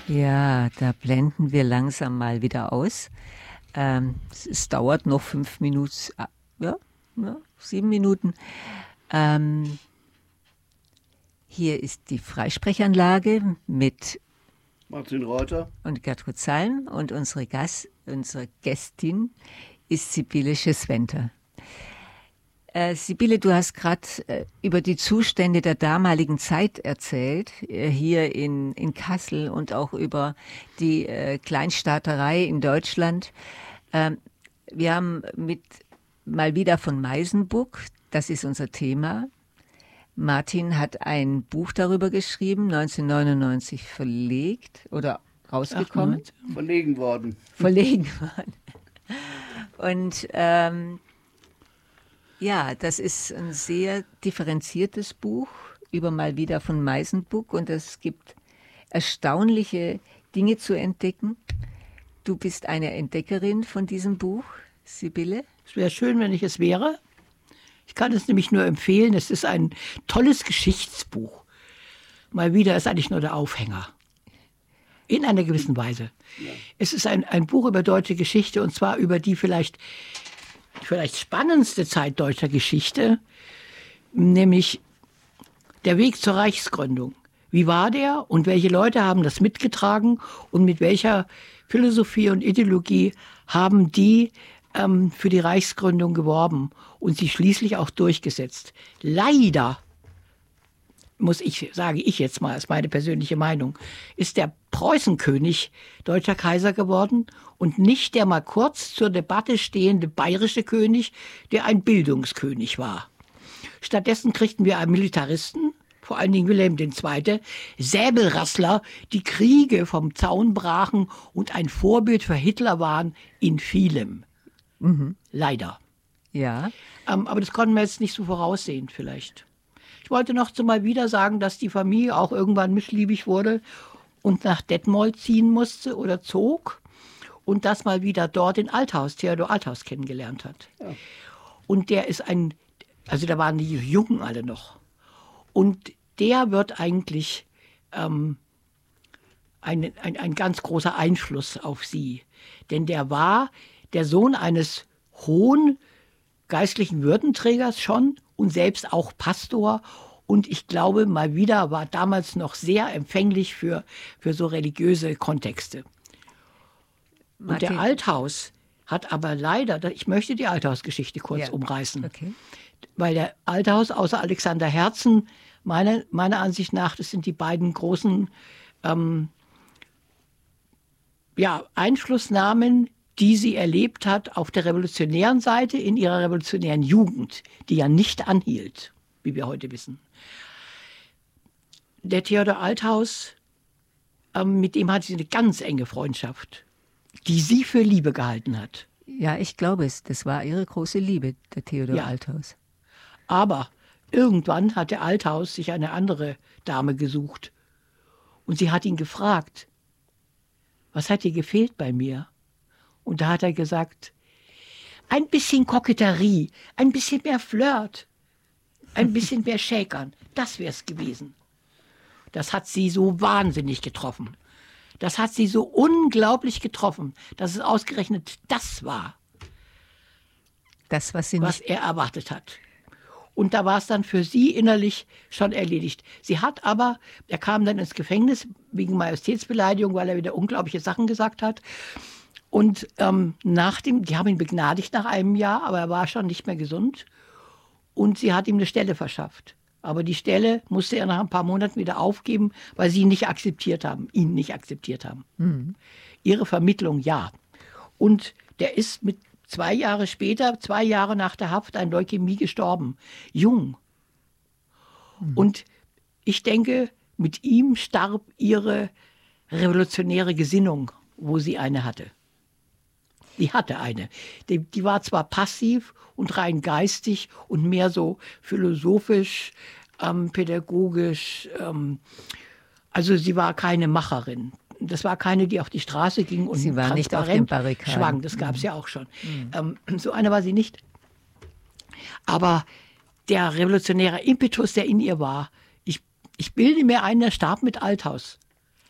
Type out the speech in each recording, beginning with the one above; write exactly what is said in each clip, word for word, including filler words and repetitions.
Ja, da blenden wir langsam mal wieder aus. Ähm, es, es dauert noch fünf Minuten, ah, ja, ja, sieben Minuten. Ähm, hier ist die Freisprechanlage mit Martin Reuter und Gertrud Salm und unsere, Gast, unsere Gästin ist Sibylle Schesventer. Äh, Sibylle, du hast gerade äh, über die Zustände der damaligen Zeit erzählt, äh, hier in, in Kassel und auch über die äh, Kleinstaaterei in Deutschland. Ähm, wir haben mit mal wieder von Meisenbuck, das ist unser Thema. Martin hat ein Buch darüber geschrieben, neunzehnhundertneunundneunzig verlegt oder rausgekommen. achtundneunzig Verlegen worden. Verlegen worden. Und ähm, ja, das ist ein sehr differenziertes Buch über mal wieder von Meisenbuck und es gibt erstaunliche Dinge zu entdecken. Du bist eine Entdeckerin von diesem Buch, Sibylle. Es wäre schön, wenn ich es wäre. Ich kann es nämlich nur empfehlen. Es ist ein tolles Geschichtsbuch. Mal wieder ist eigentlich nur der Aufhänger. In einer gewissen Weise. Ja. Es ist ein, ein Buch über deutsche Geschichte und zwar über die vielleicht, vielleicht spannendste Zeit deutscher Geschichte, nämlich der Weg zur Reichsgründung. Wie war der und welche Leute haben das mitgetragen und mit welcher Philosophie und Ideologie haben die ähm, für die Reichsgründung geworben und sie schließlich auch durchgesetzt. Leider, muss ich, sage ich jetzt mal als meine persönliche Meinung, ist der Preußenkönig deutscher Kaiser geworden und nicht der mal kurz zur Debatte stehende bayerische König, der ein Bildungskönig war. Stattdessen kriegten wir einen Militaristen, vor allen Dingen Wilhelm der Zweite., Säbelrassler, die Kriege vom Zaun brachen und ein Vorbild für Hitler waren in vielem. Mhm. Leider. Ja. Ähm, aber das konnten wir jetzt nicht so voraussehen vielleicht. Ich wollte noch mal wieder sagen, dass die Familie auch irgendwann missliebig wurde und nach Detmold ziehen musste oder zog und dass mal wieder dort den Althaus, Theodor Althaus kennengelernt hat. Ja. Und der ist ein, also da waren die Jungen alle noch. Und der wird eigentlich ähm, ein, ein, ein ganz großer Einfluss auf sie. Denn der war der Sohn eines hohen geistlichen Würdenträgers schon und selbst auch Pastor. Und ich glaube, mal wieder war damals noch sehr empfänglich für, für so religiöse Kontexte. Martin. Und der Althaus hat aber leider, ich möchte die Althausgeschichte kurz ja. umreißen, okay. Weil der Althaus außer Alexander Herzen, meiner, meiner Ansicht nach, das sind die beiden großen ähm, ja, Einflussnahmen, die sie erlebt hat auf der revolutionären Seite in ihrer revolutionären Jugend, die ja nicht anhielt, wie wir heute wissen. Der Theodor Althaus, ähm, mit dem hatte sie eine ganz enge Freundschaft, die sie für Liebe gehalten hat. Ja, ich glaube es. Das war ihre große Liebe, der Theodor ja. Althaus. Aber irgendwann hat der Althaus sich eine andere Dame gesucht. Und sie hat ihn gefragt, was hat dir gefehlt bei mir? Und da hat er gesagt, ein bisschen Koketterie, ein bisschen mehr Flirt, ein bisschen mehr Schäkern, das wäre es gewesen. Das hat sie so wahnsinnig getroffen. Das hat sie so unglaublich getroffen, dass es ausgerechnet das war, das, was, sie was er erwartet hat. Und da war es dann für sie innerlich schon erledigt. Sie hat aber, er kam dann ins Gefängnis wegen Majestätsbeleidigung, weil er wieder unglaubliche Sachen gesagt hat. Und ähm, nach dem, die haben ihn begnadigt nach einem Jahr, aber er war schon nicht mehr gesund. Und sie hat ihm eine Stelle verschafft. Aber die Stelle musste er nach ein paar Monaten wieder aufgeben, weil sie ihn nicht akzeptiert haben, ihn nicht akzeptiert haben. Mhm. Ihre Vermittlung, ja. Und der ist mit zwei Jahre später, zwei Jahre nach der Haft, an Leukämie gestorben. Jung. Mhm. Und ich denke, mit ihm starb ihre revolutionäre Gesinnung, wo sie eine hatte. Die hatte eine. Die, die war zwar passiv und rein geistig und mehr so philosophisch, ähm, pädagogisch. Ähm, also sie war keine Macherin. Das war keine, die auf die Straße ging und sie war nicht auf den Barrikaden. Schwang. Das gab es mhm. ja auch schon. Mhm. Ähm, so eine war sie nicht. Aber der revolutionäre Impetus, der in ihr war, ich, ich bilde mir ein, der starb mit Althaus.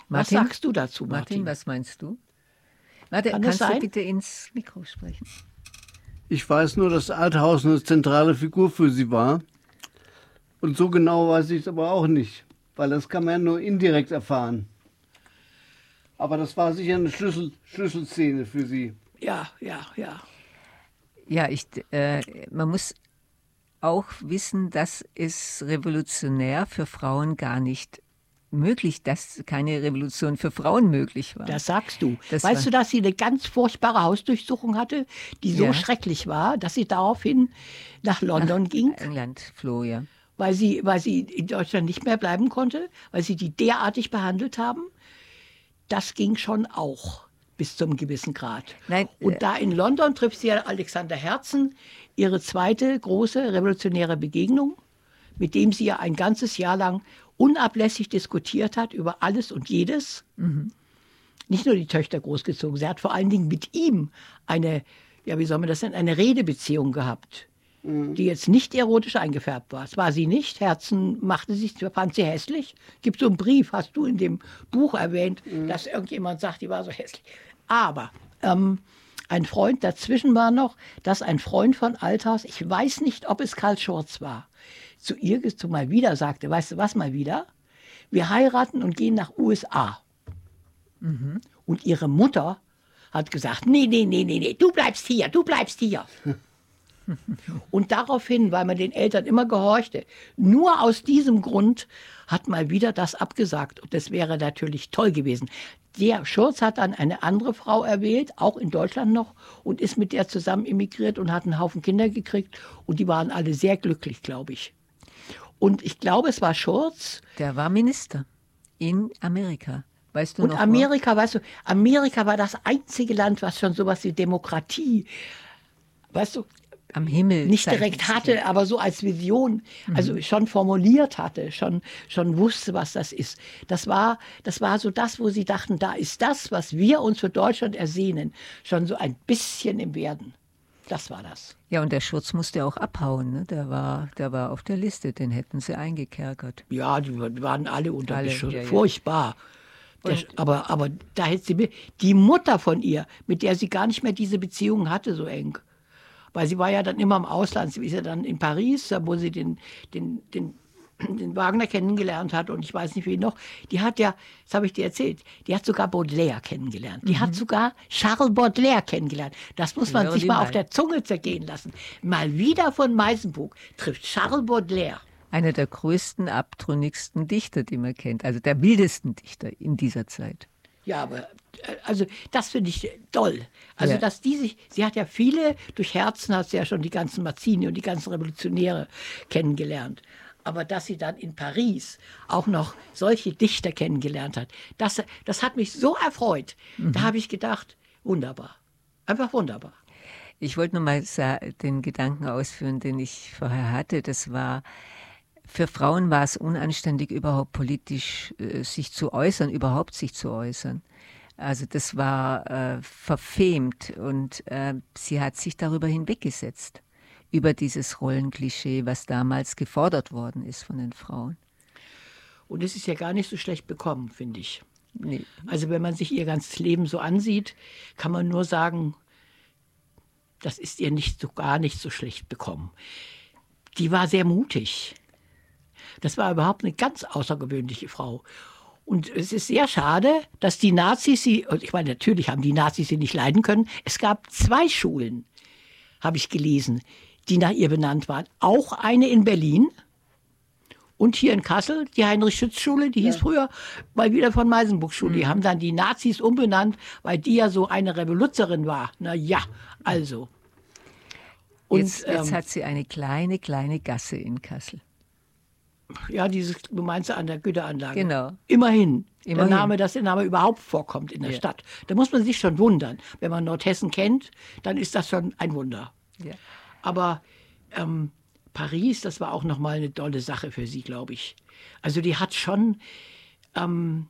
Was Martin? sagst du dazu, Martin? Martin, was meinst du? Warte, Kann das kannst du sein? bitte ins Mikro sprechen? Ich weiß nur, dass Althaus eine zentrale Figur für sie war. Und so genau weiß ich es aber auch nicht, weil das kann man ja nur indirekt erfahren. Aber das war sicher eine Schlüssel, Schlüsselszene für sie. Ja, ja, ja. Ja, ich, äh, man muss auch wissen, dass es revolutionär für Frauen gar nicht möglich, dass keine Revolution für Frauen möglich war. Das sagst du. Das weißt war- du, dass sie eine ganz furchtbare Hausdurchsuchung hatte, die so Ja. schrecklich war, dass sie daraufhin nach London ging, England floh, ja. weil sie, weil sie in Deutschland nicht mehr bleiben konnte, weil sie die derartig behandelt haben? Das ging schon auch bis zum gewissen Grad. Nein, Und äh, da in London trifft sie ja Alexander Herzen, ihre zweite große revolutionäre Begegnung, mit dem sie ja ein ganzes Jahr lang unablässig diskutiert hat über alles und jedes. Nicht nur die Töchter großgezogen, sie hat vor allen Dingen mit ihm eine, ja wie soll man das nennen, eine Redebeziehung gehabt, die jetzt nicht erotisch eingefärbt war. Es war sie nicht. Herzen machte sich, fand sie hässlich. Gibt so einen Brief, hast du in dem Buch erwähnt, dass irgendjemand sagt, die war so hässlich. Aber ähm, ein Freund dazwischen war noch, dass ein Freund von Althaus, ich weiß nicht, ob es Karl Schurz war, zu ihr zu mal wieder sagte, weißt du was, mal wieder? Wir heiraten und gehen nach U S A. Und ihre Mutter hat gesagt, nee, nee, nee, nee, nee, du bleibst hier, du bleibst hier. Und daraufhin, weil man den Eltern immer gehorchte, nur aus diesem Grund hat mal wieder das abgesagt. Und das wäre natürlich toll gewesen. Der Schurz hat dann eine andere Frau erwählt, auch in Deutschland noch, und ist mit der zusammen emigriert und hat einen Haufen Kinder gekriegt. Und die waren alle sehr glücklich, glaube ich. Und ich glaube, es war Schurz. Der war Minister in Amerika. Weißt du Und noch? Amerika, weißt du, Amerika war das einzige Land, was schon sowas wie Demokratie, weißt du, am Himmel nicht zeichnet direkt sich hatte, aber so als Vision, also schon formuliert hatte, schon, schon wusste, was das ist. Das war, das war so das, wo sie dachten, da ist das, was wir uns für Deutschland ersehnen, schon so ein bisschen im Werden. Das war das. Ja, und der Schurz musste auch abhauen. Ne? Der war, der war auf der Liste, den hätten sie eingekerkert. Ja, die waren alle unter Alle, Beschuss. ja, ja. Furchtbar. Der, aber, aber da hätte sie, die Mutter von ihr, mit der sie gar nicht mehr diese Beziehung hatte, so eng. Weil sie war ja dann immer im Ausland. Sie ist ja dann in Paris, da wo sie den, den, den, den Wagner kennengelernt hat und ich weiß nicht wie noch. Die hat ja, das habe ich dir erzählt, die hat sogar Baudelaire kennengelernt. Die hat sogar Charles Baudelaire kennengelernt. Das muss man Höre sich die mal mal. auf der Zunge zergehen lassen. Mal wieder von Meisenburg trifft Charles Baudelaire. Einer der größten, abtrünnigsten Dichter, die man kennt. Also der wildesten Dichter in dieser Zeit. Ja, aber äh, also das finde ich toll. Also Ja. dass die sich, sie hat ja viele, durch Herzen hat sie ja schon die ganzen Mazzini und die ganzen Revolutionäre kennengelernt. Aber dass sie dann in Paris auch noch solche Dichter kennengelernt hat, das, das hat mich so erfreut. Da habe ich gedacht, wunderbar. Einfach wunderbar. Ich wollte nur mal sa- den Gedanken ausführen, den ich vorher hatte. Das war, für Frauen war es unanständig, überhaupt politisch äh, sich zu äußern, überhaupt sich zu äußern. Also das war äh, verfemt und äh, sie hat sich darüber hinweggesetzt, über dieses Rollenklischee, was damals gefordert worden ist von den Frauen. Und es ist ja gar nicht so schlecht bekommen, finde ich. Nee. Also wenn man sich ihr ganzes Leben so ansieht, kann man nur sagen, das ist ihr nicht so, gar nicht so schlecht bekommen. Die war sehr mutig. Das war überhaupt eine ganz außergewöhnliche Frau. Und es ist sehr schade, dass die Nazis sie, und ich meine, natürlich haben die Nazis sie nicht leiden können. Es gab zwei Schulen, habe ich gelesen, die nach ihr benannt waren. Auch eine in Berlin und hier in Kassel, die Heinrich-Schütz-Schule, die hieß früher mal wieder von Meisenburg-Schule. Die haben dann die Nazis umbenannt, weil die ja so eine Revoluzerin war. Na ja, also. Und Jetzt, jetzt ähm, hat sie eine kleine, kleine Gasse in Kassel. ja, dieses, du meinst an der Güteranlage. Genau. Immerhin. Immerhin. Der Name, dass der Name überhaupt vorkommt in der Ja. Stadt. Da muss man sich schon wundern. Wenn man Nordhessen kennt, dann ist das schon ein Wunder. Ja. Aber ähm, Paris, das war auch nochmal eine tolle Sache für sie, glaube ich. Also die hat schon, ähm,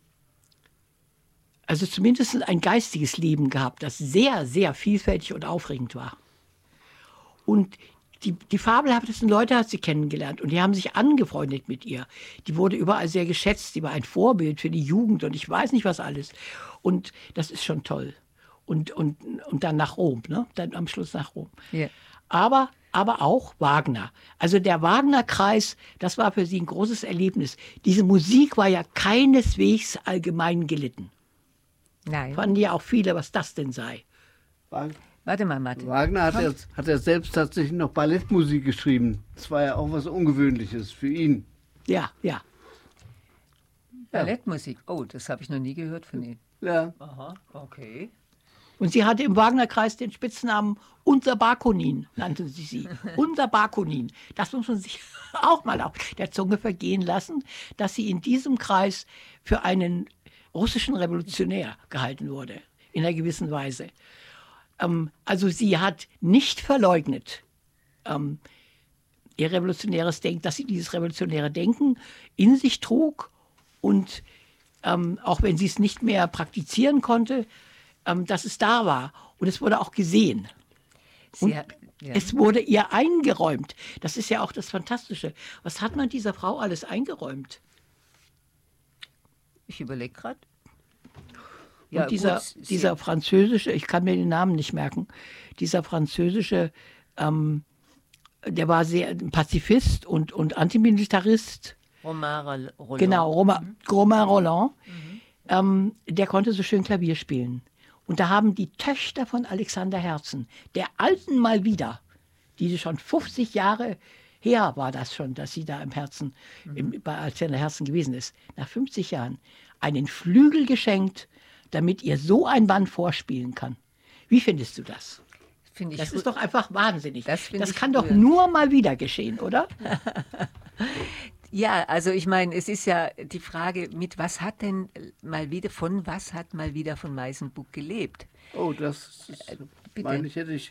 also zumindest ein geistiges Leben gehabt, das sehr, sehr vielfältig und aufregend war. Und die, die fabelhaftesten Leute hat sie kennengelernt und die haben sich angefreundet mit ihr. Die wurde überall sehr geschätzt, die war ein Vorbild für die Jugend und ich weiß nicht was alles. Und das ist schon toll. Und, und, und dann nach Rom, ne? Dann am Schluss nach Rom. Ja. Aber, aber auch Wagner. Also der Wagner-Kreis, das war für sie ein großes Erlebnis. Diese Musik war ja keineswegs allgemein gelitten. Nein. Fanden ja auch viele, was das denn sei. Warte mal, Martin. Wagner hat er, hat er selbst tatsächlich noch Ballettmusik geschrieben. Das war ja auch was Ungewöhnliches für ihn. Ja, ja. Ballettmusik. Oh, das habe ich noch nie gehört von Ihnen. Ja. Aha, okay. Und sie hatte im Wagner-Kreis den Spitznamen Unser Bakunin, nannte sie sie. Unser Bakunin. Das muss man sich auch mal auf der Zunge vergehen lassen, dass sie in diesem Kreis für einen russischen Revolutionär gehalten wurde, in einer gewissen Weise. Ähm, also sie hat nicht verleugnet, ähm, ihr revolutionäres Denken, dass sie dieses revolutionäre Denken in sich trug und ähm, auch wenn sie es nicht mehr praktizieren konnte, ähm, dass es da war. Und es wurde auch gesehen. Sie Und hat, ja. es wurde ihr eingeräumt. Das ist ja auch das Fantastische. Was hat man dieser Frau alles eingeräumt? Ich überlege gerade. Und dieser, gut, dieser französische, ich kann mir den Namen nicht merken, dieser französische, ähm, der war sehr ein Pazifist und, und Antimilitarist. Romain Rolland. Genau, Romain, Mhm. Romain Rolland. Mhm. Ähm, der konnte so schön Klavier spielen. Und da haben die Töchter von Alexander Herzen, der alten mal wieder, die schon fünfzig Jahre her war das schon, dass sie da im Herzen, mhm. im, bei Alexander Herzen gewesen ist, nach fünfzig Jahren, einen Flügel geschenkt, damit ihr so ein Mann vorspielen kann. Wie findest du das? Find ich das gut. ist doch einfach wahnsinnig. Das, das ich kann gut. doch nur mal wieder geschehen, oder? Ja, also ich meine, es ist ja die Frage, mit was hat denn mal wieder, von was hat mal wieder von Meisenbuch gelebt? Oh, das ist, Äh, bitte. meine ich, hätte ich.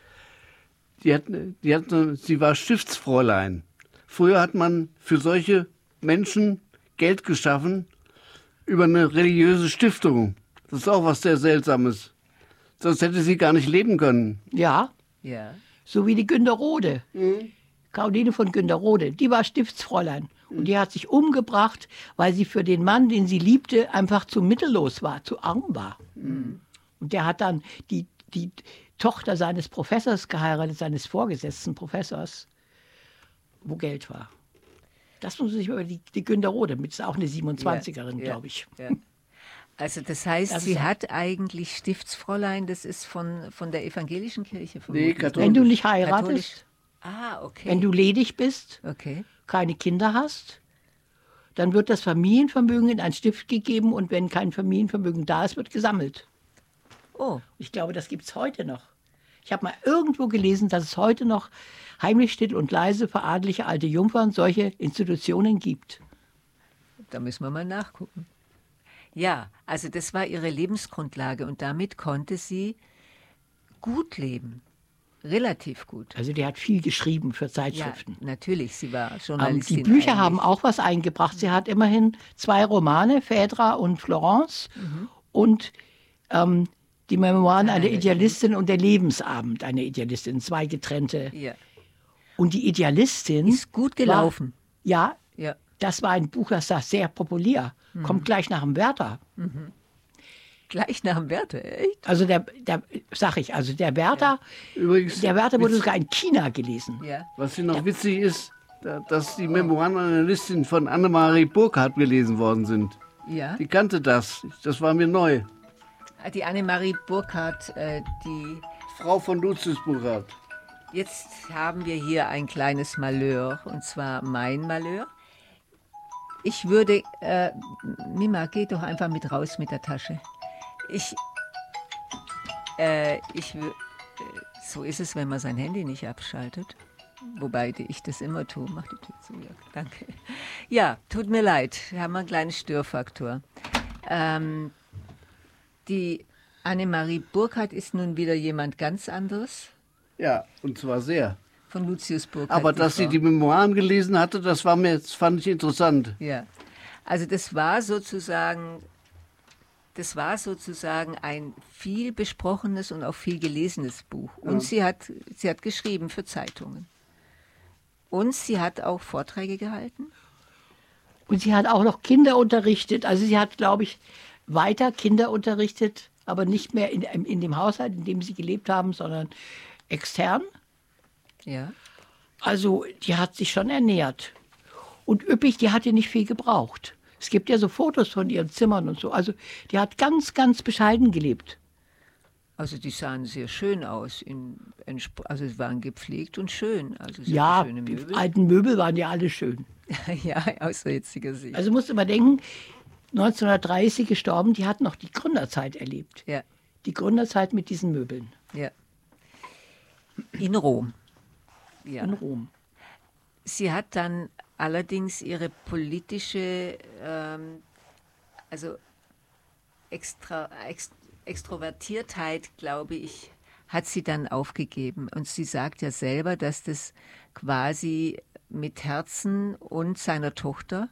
Die hat, die hat, sie war Stiftsfräulein. Früher hat man für solche Menschen Geld geschaffen über eine religiöse Stiftung. Das ist auch was sehr Seltsames. Sonst hätte sie gar nicht leben können. Ja, Ja. so wie die Günderrode. Mhm. Caroline von Günderrode, die war Stiftsfräulein. Und die hat sich umgebracht, weil sie für den Mann, den sie liebte, einfach zu mittellos war, zu arm war. Mhm. Und der hat dann die, die Tochter seines Professors geheiratet, seines vorgesetzten Professors, wo Geld war. Das muss man sich über die, die Günderrode, mit ist auch eine siebenundzwanzigerin, Ja, glaube ich. Ja. Also das heißt, Das sie ist- hat eigentlich Stiftsfräulein, das ist von, von der evangelischen Kirche Nee, vermutlich. katholisch. Wenn du nicht heiratest, Katholisch. Ah, okay. wenn du ledig bist, okay. keine Kinder hast, dann wird das Familienvermögen in einen Stift gegeben und wenn kein Familienvermögen da ist, wird gesammelt. Oh, Ich glaube, das gibt es heute noch. Ich habe mal irgendwo gelesen, dass es heute noch heimlich, still und leise für adlige alte Jungfern solche Institutionen gibt. da müssen wir mal nachgucken. Ja, also das war ihre Lebensgrundlage und damit konnte sie gut leben. Relativ gut. Also die hat viel geschrieben für Ja, Zeitschriften. natürlich, sie war Ähm, Journalistin. die Bücher eigentlich. haben auch was eingebracht. Sie hat immerhin zwei Romane, Phaedra und Florence, und ähm, die Memoiren Ah, einer ja, Idealistin und der Lebensabend einer Idealistin, zwei getrennte. Ja. Und die Idealistin Ist gut gelaufen. War, ja, Ja. das war ein Buch, das war sehr populär. Kommt gleich nach dem Werther. Gleich nach dem Werther, echt? Also der, der sag ich, also der Werther, Übrigens, der Werther wurde witz- sogar in China gelesen. Ja. was hier noch witzig ist, da- dass die Memoiren einer Listin von Annemarie Burkhardt gelesen worden sind. Ja. Die kannte das. Das war mir neu. Die Annemarie Burkhardt, äh, die. Frau von Lucius Burkhardt. Jetzt haben wir hier ein kleines Malheur, und zwar mein Malheur. Ich würde, äh, Mima, geh doch einfach mit raus mit der Tasche. Ich, äh, ich, wü- äh, so ist es, wenn man sein Handy nicht abschaltet. Wobei die- ich das immer tue. Mach die Tür zu, ja, danke. Ja, tut mir leid, wir haben einen kleinen Störfaktor. Ähm, die Annemarie Burkhardt ist nun wieder jemand ganz anderes. Ja, und zwar sehr. Von Lucius Burkhardt. Aber dass sie Frau. die Memoiren gelesen hatte, das war mir, das fand ich interessant. Ja, also das war sozusagen das war sozusagen ein viel besprochenes und auch viel gelesenes Buch. Und ja. sie hat, sie hat geschrieben für Zeitungen. Und sie hat auch Vorträge gehalten. Und sie hat auch noch Kinder unterrichtet. Also sie hat, glaube ich, weiter Kinder unterrichtet, aber nicht mehr in, in dem Haushalt, in dem sie gelebt haben, sondern extern. Ja. Also die hat sich schon ernährt. Und üppig, die hatte nicht viel gebraucht. Es gibt ja so Fotos von ihren Zimmern und so. Also die hat ganz, ganz bescheiden gelebt. Also die sahen sehr schön aus. In, also sie waren gepflegt und schön. Also ja, schöne Möbel. Die alten Möbel waren ja alle schön. Ja, aus jetziger Sicht. Also musst du mal denken, neunzehnhundertdreißig gestorben, die hat noch die Gründerzeit erlebt. Ja. Die Gründerzeit mit diesen Möbeln. Ja. In Rom. Ja. In Rom. Sie hat dann allerdings ihre politische, ähm, also extra, ext, Extrovertiertheit, glaube ich, hat sie dann aufgegeben. Und sie sagt ja selber, dass das quasi mit Herzen und seiner Tochter,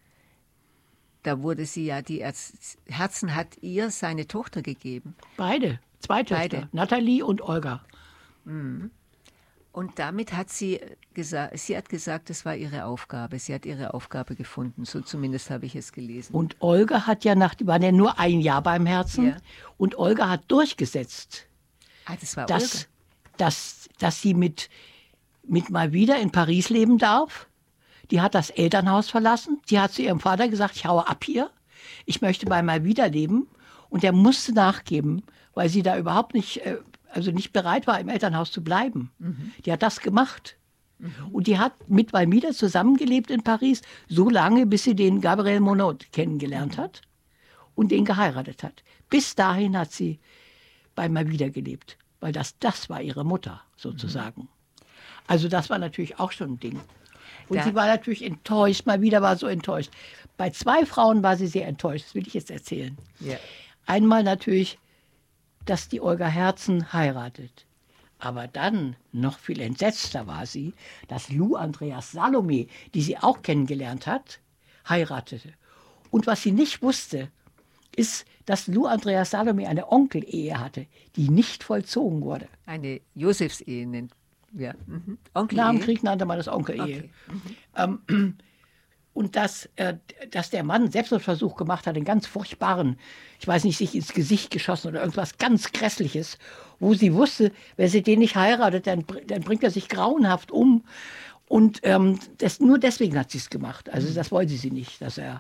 da wurde sie ja, die Erz Herzen hat ihr seine Tochter gegeben. Beide, zwei Töchter, Beide. Nathalie und Olga. Mhm. Und damit hat sie gesagt, sie hat gesagt, das war ihre Aufgabe. Sie hat ihre Aufgabe gefunden. So zumindest habe ich es gelesen. Und Olga hat ja nach, die waren ja nur ein Jahr beim Herzen. Ja. Und Olga hat durchgesetzt, ah, das war dass, Olga. Dass, dass sie mit, mit mal wieder in Paris leben darf. Die hat das Elternhaus verlassen. Die hat zu ihrem Vater gesagt, ich haue ab hier. Ich möchte bei mal wieder leben. Und er musste nachgeben, weil sie da überhaupt nicht... Äh, also nicht bereit war, im Elternhaus zu bleiben. Mhm. Die hat das gemacht. Mhm. Und die hat mit Valmida zusammengelebt in Paris, so lange, bis sie den Gabriel Monod kennengelernt mhm. hat und den geheiratet hat. Bis dahin hat sie bei Valmida gelebt, weil das, das war ihre Mutter sozusagen. Mhm. Also das war natürlich auch schon ein Ding. Und da sie war natürlich enttäuscht, Valmida war so enttäuscht. Bei zwei Frauen war sie sehr enttäuscht, das will ich jetzt erzählen. Ja. Einmal natürlich, dass die Olga Herzen heiratet. Aber dann, noch viel entsetzter war sie, dass Lou Andreas Salome, die sie auch kennengelernt hat, heiratete. Und was sie nicht wusste, ist, dass Lou Andreas Salome eine Onkelehe hatte, die nicht vollzogen wurde. Eine Josefsehe nennt ja. Mhm. Onkelehe? Nach dem Krieg nannte man das Onkelehe. Okay. Mhm. Ähm, Und dass, äh, dass der Mann Selbstmordversuch gemacht hat, einen ganz furchtbaren, ich weiß nicht, sich ins Gesicht geschossen oder irgendwas ganz Grässliches, wo sie wusste, wenn sie den nicht heiratet, dann, dann bringt er sich grauenhaft um. Und ähm, das, nur deswegen hat sie es gemacht. Also das wollte sie nicht, dass er...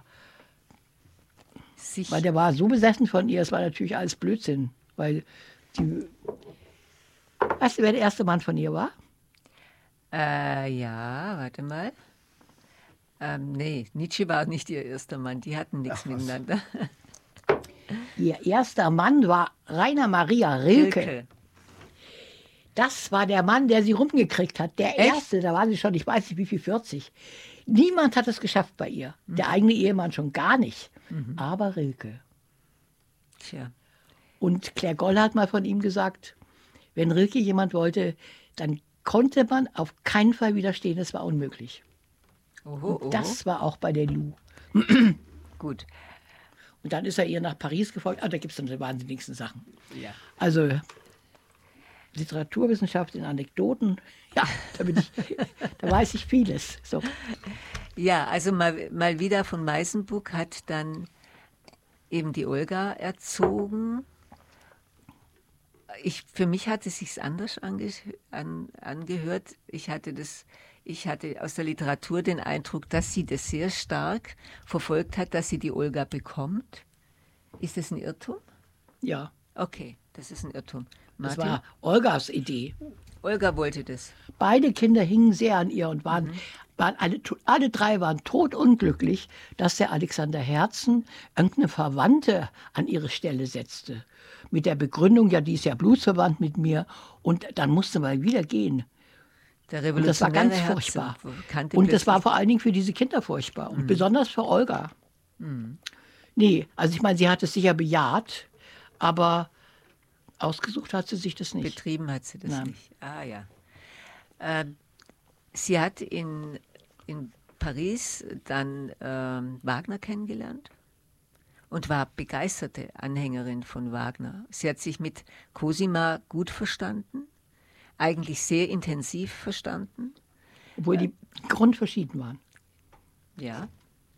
Sich. Weil der war so besessen von ihr, es war natürlich alles Blödsinn. Weil die... Weißt du, wer der erste Mann von ihr war? Äh, ja, warte mal. Ähm, nee, Nietzsche war nicht ihr erster Mann, die hatten nichts Ach, miteinander. Ihr erster Mann war Rainer Maria Rilke. Rilke. Das war der Mann, der sie rumgekriegt hat. Der Echt? erste, da war sie schon, ich weiß nicht wie viel, vierzig. Niemand hat es geschafft bei ihr. Mhm. Der eigene Ehemann schon gar nicht. Mhm. Aber Rilke. Tja. Und Claire Goll hat mal von ihm gesagt, wenn Rilke jemand wollte, dann konnte man auf keinen Fall widerstehen, es war unmöglich. Oho, oho. Das war auch bei der Lou. Gut. Und dann ist er ihr nach Paris gefolgt. Ah, da gibt es dann die wahnsinnigsten Sachen. Ja. Also Literaturwissenschaft in Anekdoten, ja, da, bin ich, da weiß ich vieles. So. Ja, also mal, mal wieder von Meisenbuck hat dann eben die Olga erzogen. Ich, für mich hat es sich anders ange, an, angehört. Ich hatte das... Ich hatte aus der Literatur den Eindruck, dass sie das sehr stark verfolgt hat, dass sie die Olga bekommt. Ist das ein Irrtum? Ja. Okay, das ist ein Irrtum. Martin? Das Martin? war Olgas Idee. Olga wollte das. Beide Kinder hingen sehr an ihr und waren, mhm. waren alle, alle drei waren totunglücklich, dass der Alexander Herzen irgendeine Verwandte an ihre Stelle setzte. Mit der Begründung, ja, die ist ja blutsverwandt mit mir. Und dann musste man wieder gehen. Der und das war ganz furchtbar. Und das war vor allen Dingen für diese Kinder furchtbar. Und mhm. besonders für Olga. Mhm. Nee, also ich meine, sie hat es sicher bejaht, aber ausgesucht hat sie sich das nicht. Betrieben hat sie das Nein. nicht. Ah ja. Äh, sie hat in, in Paris dann ähm, Wagner kennengelernt. und war begeisterte Anhängerin von Wagner. Sie hat sich mit Cosima gut verstanden, eigentlich sehr intensiv verstanden. Obwohl die grundverschieden waren. Ja.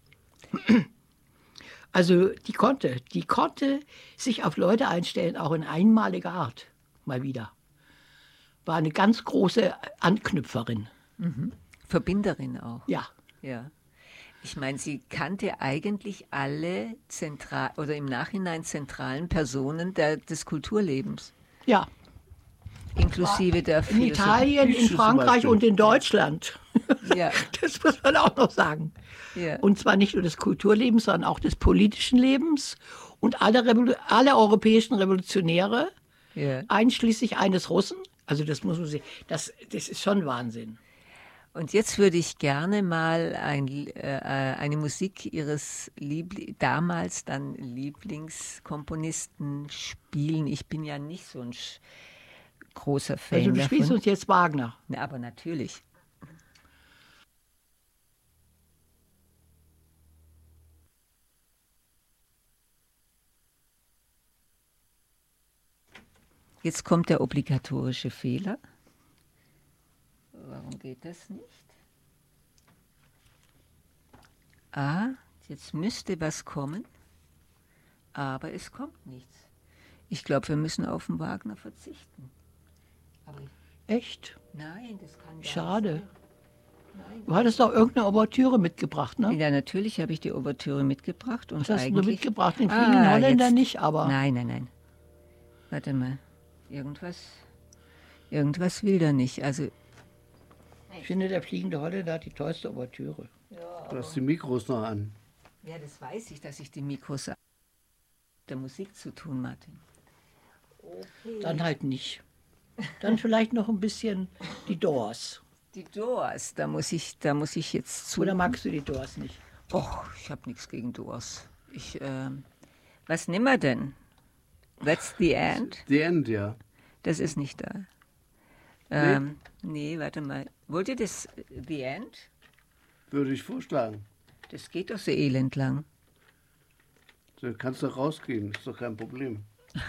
Also die konnte, die konnte sich auf Leute einstellen, auch in einmaliger Art, mal wieder. War eine ganz große Anknüpferin. Mhm. Verbinderin auch. Ja. Ja. Ich meine, sie kannte eigentlich alle zentral oder im Nachhinein zentralen Personen der, des Kulturlebens. Ja. Inklusive der In Philosophie. Italien, in Nietzsche zum Frankreich Beispiel. und in Deutschland. Ja. Das muss man auch noch sagen. Ja. Und zwar nicht nur des Kulturlebens, sondern auch des politischen Lebens. Und alle, Revolu alle europäischen Revolutionäre, Ja. einschließlich eines Russen, also das muss man sehen, das, das ist schon Wahnsinn. Und jetzt würde ich gerne mal ein, äh, eine Musik Ihres Liebli damals dann Lieblingskomponisten spielen. Ich bin ja nicht so ein sch- großer Fan Also du spielst davon. uns jetzt Wagner. Na, aber natürlich. Jetzt kommt der obligatorische Fehler. Warum geht das nicht? Ah, jetzt müsste was kommen, aber es kommt nichts. Ich glaube, wir müssen auf den Wagner verzichten. Aber Echt? nein, das kann gar Schade. nicht sein. Du hattest doch irgendeine Ouvertüre mitgebracht, ne? Ja, natürlich habe ich die Ouvertüre mitgebracht. Und Was hast du eigentlich, mitgebracht? Den fliegenden Ah, Holländer jetzt- nicht, aber... Nein, nein, nein. Warte mal. Irgendwas, irgendwas will der nicht. Also, Ich finde, der fliegende Holländer hat die tollste Ouvertüre. Du hast die Mikros noch an. ja, das weiß ich, dass ich die Mikros mit der Musik zu tun, Martin. Dann halt nicht. Dann vielleicht noch ein bisschen die Doors. Die Doors, da muss ich, da muss ich jetzt zu. Oder magst du die Doors nicht? Och, ich habe nichts gegen Doors. Ich, ähm, was nehmen wir denn? That's the End? The End, ja. Das ist nicht da. Ähm, nee, warte mal. Wollt ihr das The End? Würde ich vorschlagen. Das geht doch so elend lang. Dann kannst du rausgehen, ist doch kein Problem.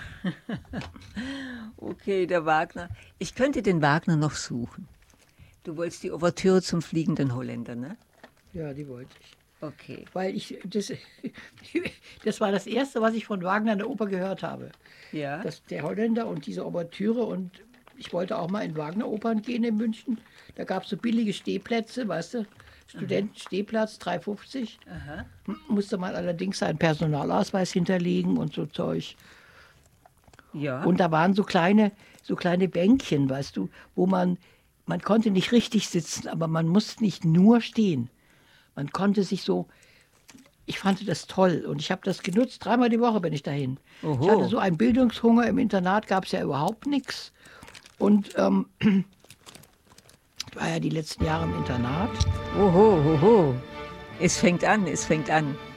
Okay, der Wagner. Ich könnte den Wagner noch suchen. Du wolltest die Ouvertüre zum fliegenden Holländer, ne? Ja, die wollte ich. Okay. Weil ich, das, das war das Erste, was ich von Wagner in der Oper gehört habe. Ja. Das, der Holländer und diese Ouvertüre. Und ich wollte auch mal in Wagner-Opern gehen in München. Da gab es so billige Stehplätze, weißt du? Studentenstehplatz, drei fünfzig. Aha. Musste man allerdings einen Personalausweis hinterlegen und so Zeug. Ja. Und da waren so kleine, so kleine Bänkchen, weißt du, wo man, man konnte nicht richtig sitzen, aber man musste nicht nur stehen. Man konnte sich so, ich fand das toll und ich habe das genutzt, dreimal die Woche bin ich dahin. Oho. Ich hatte so einen Bildungshunger, im Internat gab es ja überhaupt nichts. Und ähm, ich war ja die letzten Jahre im Internat. Oho, oho. Es fängt an, es fängt an.